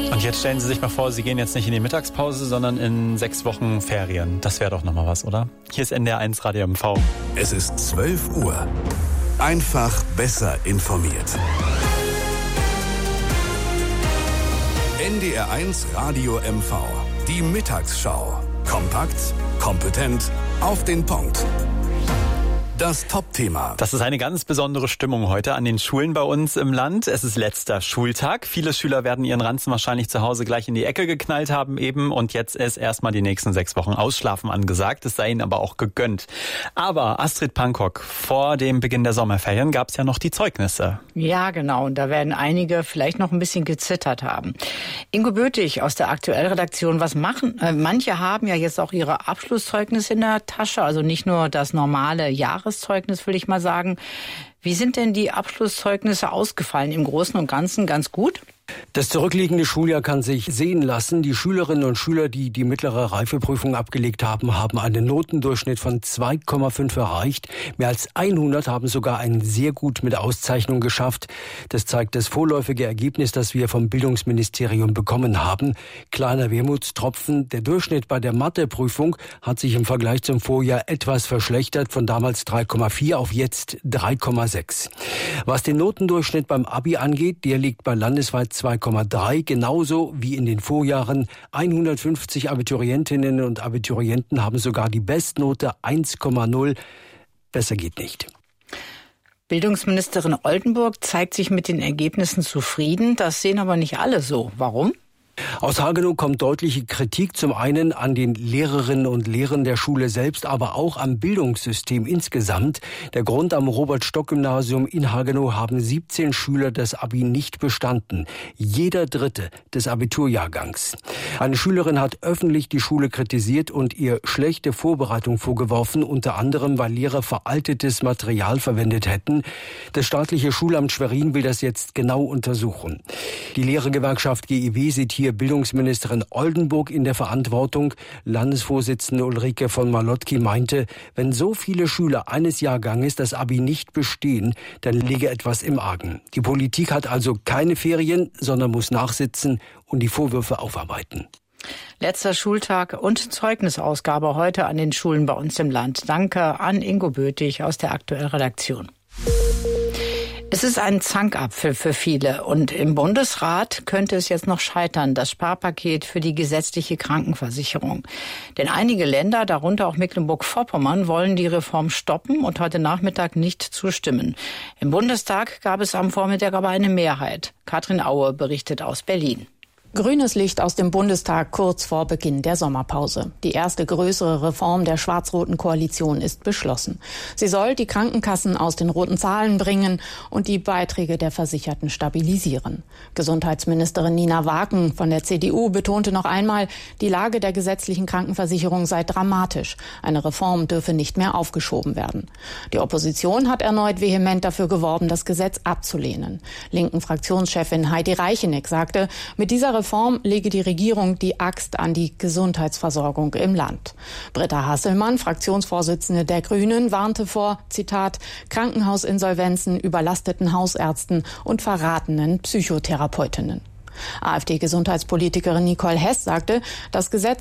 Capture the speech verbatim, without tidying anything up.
Und jetzt stellen Sie sich mal vor, Sie gehen jetzt nicht in die Mittagspause, sondern in sechs Wochen Ferien. Das wäre doch nochmal was, oder? Hier ist N D R eins Radio M V. Es ist zwölf Uhr. Einfach besser informiert. N D R eins Radio M V. Die Mittagsschau. Kompakt, kompetent, auf den Punkt. Das Top-Thema. Das ist eine ganz besondere Stimmung heute an den Schulen bei uns im Land. Es ist letzter Schultag. Viele Schüler werden ihren Ranzen wahrscheinlich zu Hause gleich in die Ecke geknallt haben eben. Und jetzt ist erstmal die nächsten sechs Wochen Ausschlafen angesagt. Es sei ihnen aber auch gegönnt. Aber Astrid Pankok, vor dem Beginn der Sommerferien gab es ja noch die Zeugnisse. Ja, genau. Und da werden einige vielleicht noch ein bisschen gezittert haben. Ingo Bötig aus der Aktuellredaktion, was machen? Äh, manche haben ja jetzt auch ihre Abschlusszeugnisse in der Tasche. Also nicht nur das normale Jahreszeugnis, will ich mal sagen. Wie sind denn die Abschlusszeugnisse ausgefallen? Im Großen und Ganzen ganz gut? Das zurückliegende Schuljahr kann sich sehen lassen. Die Schülerinnen und Schüler, die die mittlere Reifeprüfung abgelegt haben, haben einen Notendurchschnitt von zwei Komma fünf erreicht. Mehr als hundert haben sogar einen sehr gut mit Auszeichnung geschafft. Das zeigt das vorläufige Ergebnis, das wir vom Bildungsministerium bekommen haben. Kleiner Wermutstropfen. Der Durchschnitt bei der Matheprüfung hat sich im Vergleich zum Vorjahr etwas verschlechtert, von damals drei Komma vier auf jetzt drei Komma sechs. Was den Notendurchschnitt beim Abi angeht, der liegt bei landesweit zwei Komma drei, genauso wie in den Vorjahren. hundertfünfzig Abiturientinnen und Abiturienten haben sogar die Bestnote eins Komma null. Besser geht nicht. Bildungsministerin Oldenburg zeigt sich mit den Ergebnissen zufrieden. Das sehen aber nicht alle so. Warum? Aus Hagenow kommt deutliche Kritik, zum einen an den Lehrerinnen und Lehrern der Schule selbst, aber auch am Bildungssystem insgesamt. Der Grund: am Robert-Stock-Gymnasium in Hagenow haben siebzehn Schüler das Abi nicht bestanden. Jeder Dritte des Abiturjahrgangs. Eine Schülerin hat öffentlich die Schule kritisiert und ihr schlechte Vorbereitung vorgeworfen, unter anderem, weil Lehrer veraltetes Material verwendet hätten. Das staatliche Schulamt Schwerin will das jetzt genau untersuchen. Die Lehrergewerkschaft G E W sieht hier Bildungsministerin Oldenburg in der Verantwortung. Landesvorsitzende Ulrike von Malotki meinte, wenn so viele Schüler eines Jahrganges das Abi nicht bestehen, dann liege etwas im Argen. Die Politik hat also keine Ferien, sondern muss nachsitzen und die Vorwürfe aufarbeiten. Letzter Schultag und Zeugnisausgabe heute an den Schulen bei uns im Land. Danke an Ingo Bötig aus der Aktuellredaktion. Es ist ein Zankapfel für viele und im Bundesrat könnte es jetzt noch scheitern, das Sparpaket für die gesetzliche Krankenversicherung. Denn einige Länder, darunter auch Mecklenburg-Vorpommern, wollen die Reform stoppen und heute Nachmittag nicht zustimmen. Im Bundestag gab es am Vormittag aber eine Mehrheit. Katrin Aue berichtet aus Berlin. Grünes Licht aus dem Bundestag kurz vor Beginn der Sommerpause. Die erste größere Reform der schwarz-roten Koalition ist beschlossen. Sie soll die Krankenkassen aus den roten Zahlen bringen und die Beiträge der Versicherten stabilisieren. Gesundheitsministerin Nina Waken von der C D U betonte noch einmal, die Lage der gesetzlichen Krankenversicherung sei dramatisch. Eine Reform dürfe nicht mehr aufgeschoben werden. Die Opposition hat erneut vehement dafür geworben, das Gesetz abzulehnen. Linken Fraktionschefin Heidi Reicheneck sagte, mit dieser Reform lege die Regierung die Axt an die Gesundheitsversorgung im Land. Britta Hasselmann, Fraktionsvorsitzende der Grünen, warnte vor, Zitat, Krankenhausinsolvenzen, überlasteten Hausärzten und verratenen Psychotherapeutinnen. AfD-Gesundheitspolitikerin Nicole Hess sagte, das Gesetz